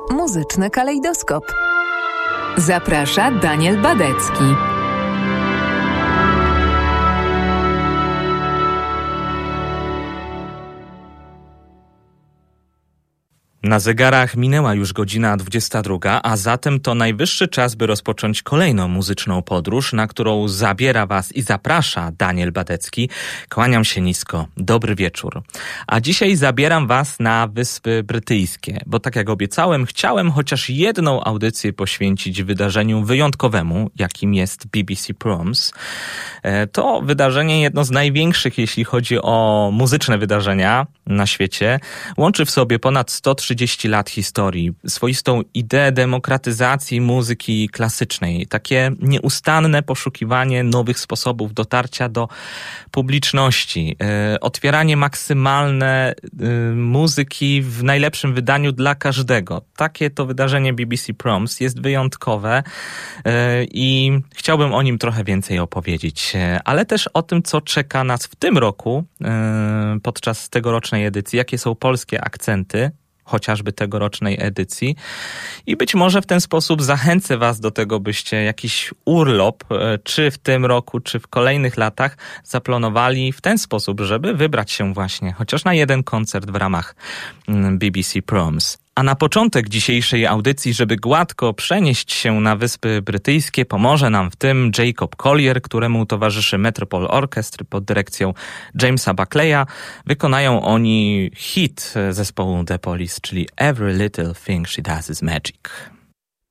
Muzyczny kalejdoskop. Zaprasza Daniel Badecki. Na zegarach minęła już godzina 22, a zatem to najwyższy czas, by rozpocząć kolejną muzyczną podróż, na którą zabiera Was i zaprasza Daniel Badecki. Kłaniam się nisko. Dobry wieczór. A dzisiaj zabieram Was na Wyspy Brytyjskie, bo tak jak obiecałem, chciałem chociaż jedną audycję poświęcić wydarzeniu wyjątkowemu, jakim jest BBC Proms. To wydarzenie jedno z największych, jeśli chodzi o muzyczne wydarzenia na świecie. Łączy w sobie ponad 130 lat historii, swoistą ideę demokratyzacji muzyki klasycznej, takie nieustanne poszukiwanie nowych sposobów dotarcia do publiczności, otwieranie maksymalne muzyki w najlepszym wydaniu dla każdego. Takie to wydarzenie BBC Proms jest wyjątkowe i chciałbym o nim trochę więcej opowiedzieć, ale też o tym, co czeka nas w tym roku podczas tegorocznej edycji, jakie są polskie akcenty, chociażby tegorocznej edycji. I być może w ten sposób zachęcę Was do tego, byście jakiś urlop, czy w tym roku, czy w kolejnych latach zaplanowali w ten sposób, żeby wybrać się właśnie chociaż na jeden koncert w ramach BBC Proms. A na początek dzisiejszej audycji, żeby gładko przenieść się na Wyspy Brytyjskie, pomoże nam w tym Jacob Collier, któremu towarzyszy Metropole Orchestra pod dyrekcją Jamesa Buckleya. Wykonają oni hit zespołu The Police, czyli Every Little Thing She Does Is Magic.